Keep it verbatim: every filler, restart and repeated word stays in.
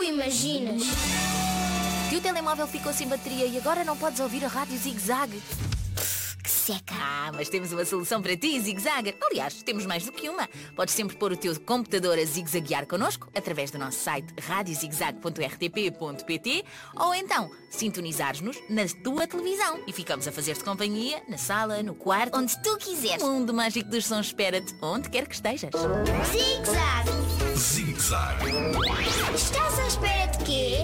imaginas? E o telemóvel ficou sem bateria e agora não podes ouvir a rádio Zig Zag. Que seca. Ah, mas temos uma solução para ti, Zig Zagger. Aliás, temos mais do que uma. Podes sempre pôr o teu computador a zigzaguear connosco através do nosso site rádio zigzag ponto r t p ponto p t ou então sintonizares-nos na tua televisão e ficamos a fazer-te companhia na sala, no quarto, Onde tu quiseres. o mundo mágico dos sons espera-te onde quer que estejas. Zig Zag. Zig Zag. Estás à espera de quê?